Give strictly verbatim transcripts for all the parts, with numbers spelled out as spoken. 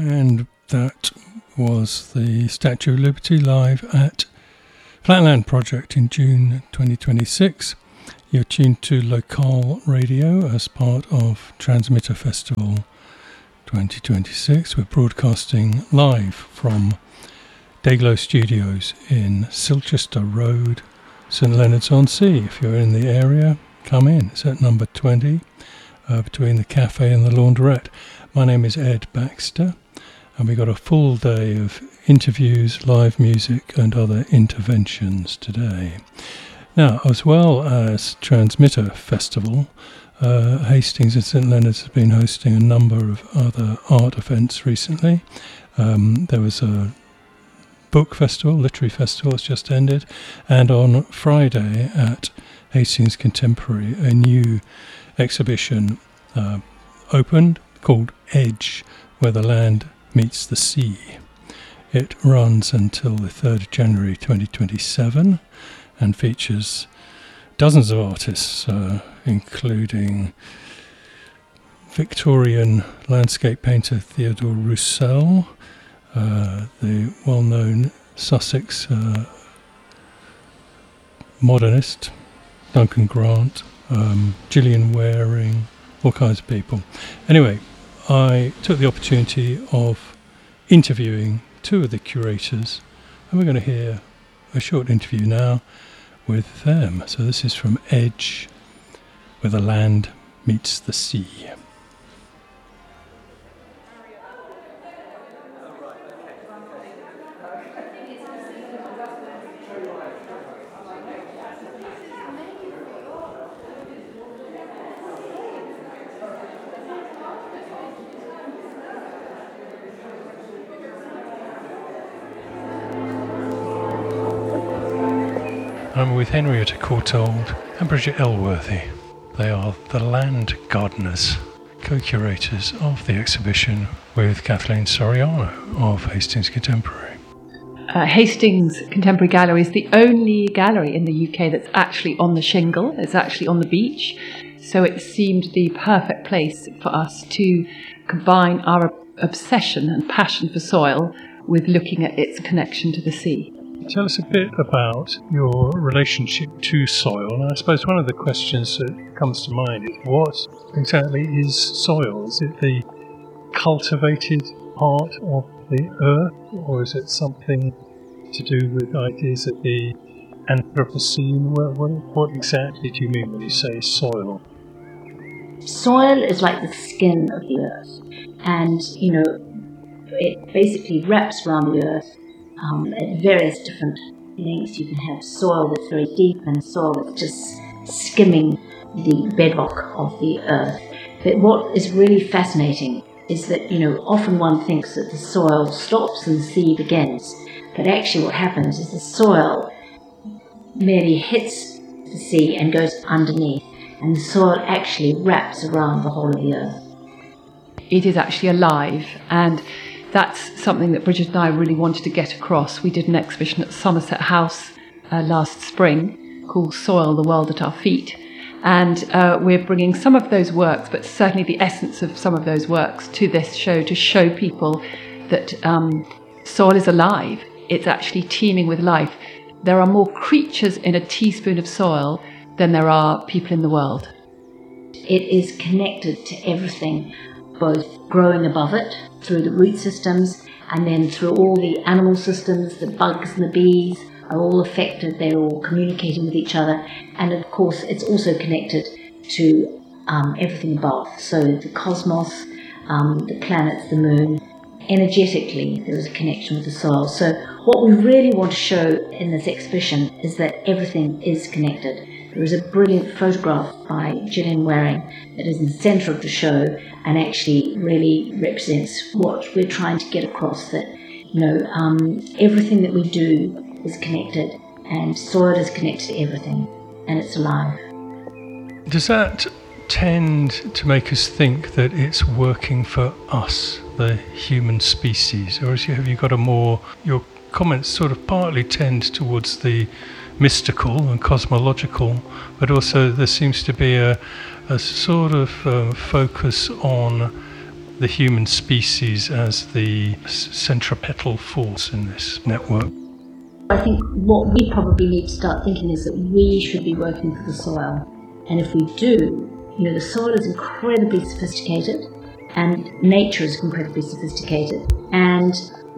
And that was the Statue of Liberty live at Flatland Project in June twenty twenty-six. You're tuned to Local Radio as part of Transmitter Festival twenty twenty-six. We're broadcasting live from Dayglow Studios in Silchester Road, St Leonards-on-Sea. If you're in the area, come in. It's at number twenty, uh, between the cafe and the laundrette. My name is Ed Baxter, and we got a full day of interviews, live music and other interventions today. Now, as well as Transmitter Festival, uh, Hastings and St Leonards has been hosting a number of other art events recently. Um, there was a book festival, literary festival has just ended, and on Friday at Hastings Contemporary, a new exhibition uh, opened called Edge, Where the Land Meets the Sea. It runs until the third of January twenty twenty-seven and features dozens of artists, uh, including Victorian landscape painter Theodore Roussel, uh, the well-known Sussex uh, modernist Duncan Grant, um, Gillian Waring, all kinds of people. Anyway, I took the opportunity of interviewing two of the curators, and we're going to hear a short interview now with them. So this is from Edge, Where the Land Meets the Sea. I'm with Henrietta Courtauld and Bridget Elworthy. They are the land gardeners, co-curators of the exhibition with Kathleen Soriano of Hastings Contemporary. Uh, Hastings Contemporary Gallery is the only gallery in the U K that's actually on the shingle. It's actually on the beach. So it seemed the perfect place for us to combine our obsession and passion for soil with looking at its connection to the sea. Tell us a bit about your relationship to soil. And I suppose one of the questions that comes to mind is, what exactly is soil? Is it the cultivated part of the earth, or is it something to do with ideas of the Anthropocene? What, what, what exactly do you mean when you say soil? Soil is like the skin of the earth, and you know, it basically wraps around the earth. Um, at various different lengths. You can have soil that's very deep and soil that's just skimming the bedrock of the earth. But what is really fascinating is that, you know, often one thinks that the soil stops and the sea begins, but actually what happens is the soil merely hits the sea and goes underneath, and the soil actually wraps around the whole of the earth. It is actually alive, and that's something that Bridget and I really wanted to get across. We did an exhibition at Somerset House uh, last spring called Soil, the World at Our Feet. And uh, we're bringing some of those works, but certainly the essence of some of those works, to this show to show people that um, soil is alive. It's actually teeming with life. There are more creatures in a teaspoon of soil than there are people in the world. It is connected to everything, both growing above it through the root systems, and then through all the animal systems. The bugs and the bees are all affected. They're all communicating with each other, and of course it's also connected to um, everything above, so the cosmos, um, the planets, the moon. Energetically there is a connection with the soil. So what we really want to show in this exhibition is that everything is connected. There is a brilliant photograph by Gillian Waring that is in the centre of the show and actually really represents what we're trying to get across, that, you know, um, everything that we do is connected, and soil is connected to everything, and it's alive. Does that tend to make us think that it's working for us, the human species, or is you, have you got a more, your comments sort of partly tend towards the mystical and cosmological, but also there seems to be a, a sort of uh, focus on the human species as the centripetal force in this network? I think what we probably need to start thinking is that we should be working for the soil. And if we do, you know, the soil is incredibly sophisticated and nature is incredibly sophisticated. And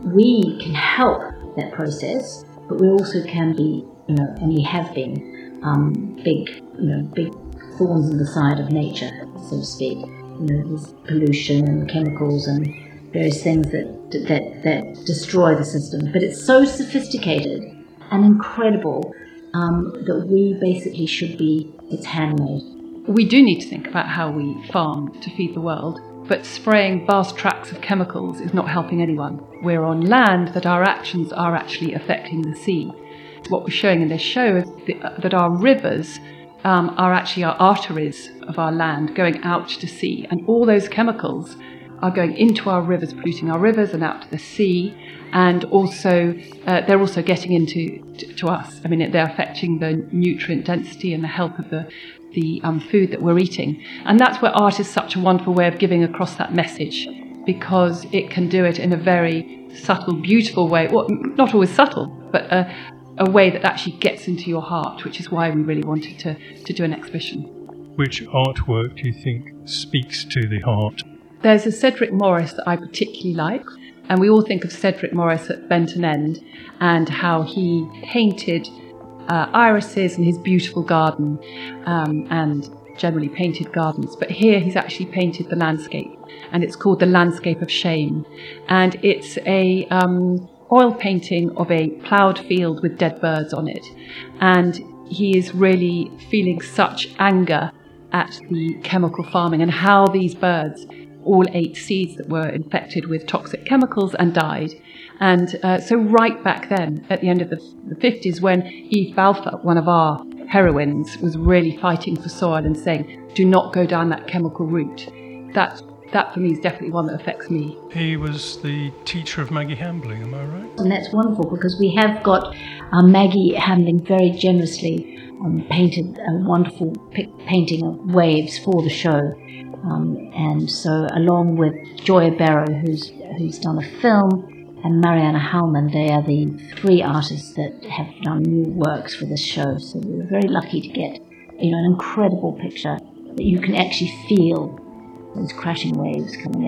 we can help that process, but we also can be, you know, and we have been, um, big, you know, big thorns in the side of nature, so to speak. You know, there's pollution and chemicals and various things that, that, that destroy the system. But it's so sophisticated and incredible um, that we basically should be its handmaid. We do need to think about how we farm to feed the world, but spraying vast tracts of chemicals is not helping anyone. We're on land that our actions are actually affecting the sea. What we're showing in this show is that our rivers um, are actually our arteries of our land going out to sea, and all those chemicals are going into our rivers, polluting our rivers and out to the sea, and also uh, they're also getting into to, to us. I mean, they're affecting the nutrient density and the health of the the um, food that we're eating. And that's where art is such a wonderful way of giving across that message, because it can do it in a very subtle, beautiful way, well, not always subtle, but a, a way that actually gets into your heart, which is why we really wanted to, to do an exhibition. Which artwork do you think speaks to the heart? There's a Cedric Morris that I particularly like, and we all think of Cedric Morris at Benton End and how he painted uh, irises in his beautiful garden, um, and generally painted gardens. But here he's actually painted the landscape, and it's called The Landscape of Shame. And it's a um, oil painting of a ploughed field with dead birds on it. And he is really feeling such anger at the chemical farming and how these birds all ate seeds that were infected with toxic chemicals and died. And uh, so right back then, at the end of the, the fifties, when Eve Balfour, one of our heroines, was really fighting for soil and saying, do not go down that chemical route, that, that for me is definitely one that affects me. He was the teacher of Maggie Hambling, am I right? And that's wonderful, because we have got um, Maggie Hambling very generously um, painted a wonderful pic- painting of waves for the show. Um, and so along with Joya Barrow, who's who's done a film, and Mariana Hallman, they are the three artists that have done new works for this show. So we were very lucky to get, you know, an incredible picture that you can actually feel those crashing waves coming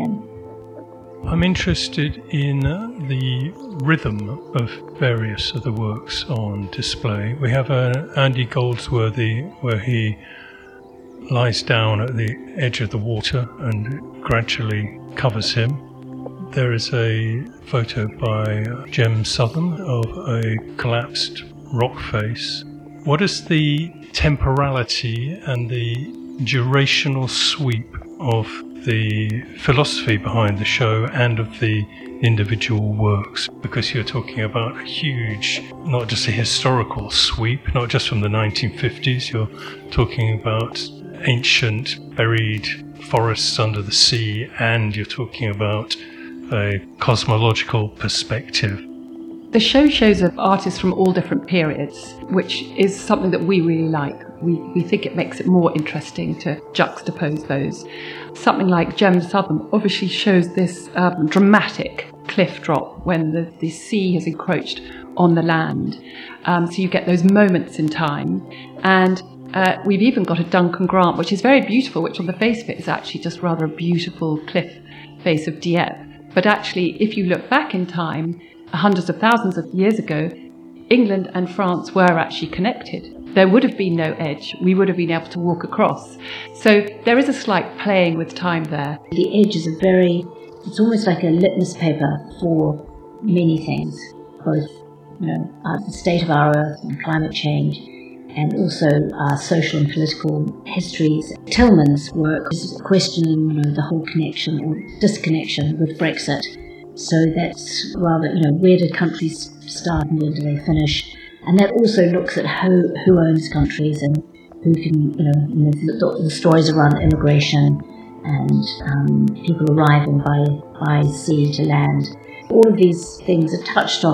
in. I'm interested in the rhythm of various of the works on display. We have an Andy Goldsworthy where he lies down at the edge of the water and gradually covers him. There is a photo by Jem Southern of a collapsed rock face. What is the temporality and the durational sweep of the philosophy behind the show and of the individual works? Because you're talking about a huge, not just a historical sweep, not just from the nineteen fifties, you're talking about ancient buried forests under the sea, and you're talking about a cosmological perspective. The show shows of artists from all different periods, which is something that we really like. We, we think it makes it more interesting to juxtapose those. Something like Jem Southern obviously shows this um, dramatic cliff drop when the, the sea has encroached on the land. Um, so you get those moments in time. And uh, we've even got a Duncan Grant, which is very beautiful, which on the face of it is actually just rather a beautiful cliff face of Dieppe. But actually, if you look back in time, hundreds of thousands of years ago, England and France were actually connected. There would have been no edge. We would have been able to walk across. So there is a slight playing with time there. The edge is a very, it's almost like a litmus paper for many things, both, you know, uh, the state of our earth and climate change, and also our social and political histories. Tillman's work is questioning, you know, the whole connection or disconnection with Brexit. So that's rather, you know, where did countries start and where do they finish? And that also looks at who, who owns countries and who can, you know, you know the, the stories around immigration and um, people arriving by, by sea to land. All of these things are touched on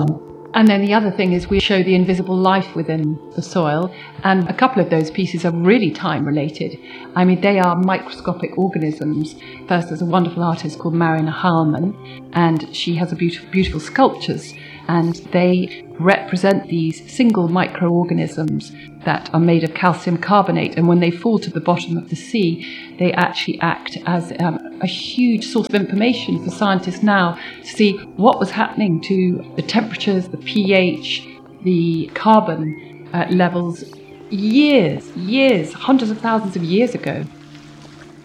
And then the other thing is we show the invisible life within the soil, and a couple of those pieces are really time-related. I mean, they are microscopic organisms. First, there's a wonderful artist called Marina Hallman, and she has a beautiful, beautiful sculptures, and they represent these single microorganisms that are made of calcium carbonate, and when they fall to the bottom of the sea, they actually act as um, a huge source of information for scientists now to see what was happening to the temperatures, the pH, the carbon uh, levels years, years, hundreds of thousands of years ago.